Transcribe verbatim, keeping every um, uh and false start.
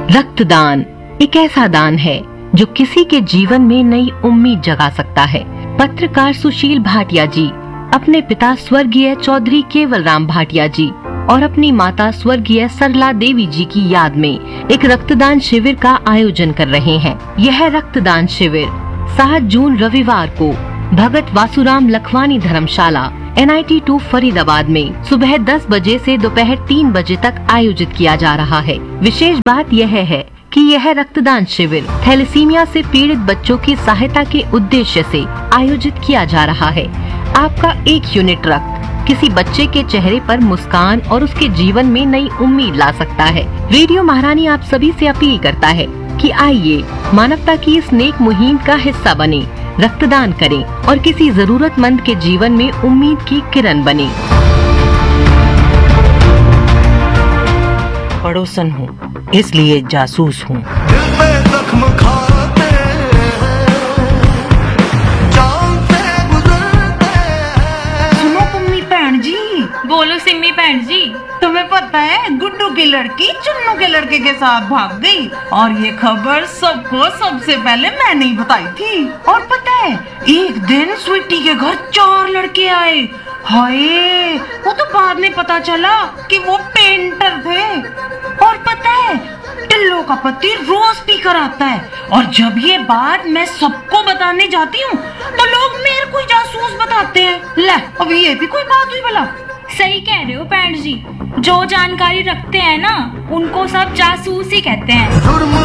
रक्तदान एक ऐसा दान है जो किसी के जीवन में नई उम्मीद जगा सकता है। पत्रकार सुशील भाटिया जी अपने पिता स्वर्गीय चौधरी केवल राम भाटिया जी और अपनी माता स्वर्गीय सरला देवी जी की याद में एक रक्तदान शिविर का आयोजन कर रहे हैं। यह रक्तदान शिविर सात जून रविवार को भगत वासुराम लखवानी धर्मशाला N I T to Faridabad में सुबह दस बजे से दोपहर तीन बजे तक आयोजित किया जा रहा है। विशेष बात यह है कि यह रक्तदान शिविर थैलेसीमिया से पीड़ित बच्चों की सहायता के उद्देश्य से आयोजित किया जा रहा है। आपका एक यूनिट रक्त किसी बच्चे के चेहरे पर मुस्कान और उसके जीवन में नई उम्मीद ला सकता है। रेडियो महारानी आप सभी से अपील करता है कि आइए मानवता की इस नेक मुहिम का हिस्सा बने, रक्तदान करें और किसी जरूरतमंद के जीवन में उम्मीद की किरण बने। पड़ोसन हूँ इसलिए जासूस हूँ। सुनो कुम्मी भैन जी। बोलो सिम्मी भैन जी। तुम्हें पता है गुड्डू की लड़की चुन्नू के लड़के के साथ भाग गई और ये खबर सबको सबसे पहले मैंने ही बताई थी। और पता है एक दिन स्वीटी के घर चार लड़के आए। हाय वो तो बाद में पता चला कि वो पेंटर थे। और पता है टिल्लो का पति रोज पी कर आता है और जब ये बात मैं सबको बताने जाती हूँ तो लोग मेरे को जासूस बताते हैं। ले अब ये भी कोई बात हुई भला। सही कह रहे हो भैन जी, जो जानकारी रखते हैं ना उनको सब जासूस ही कहते हैं।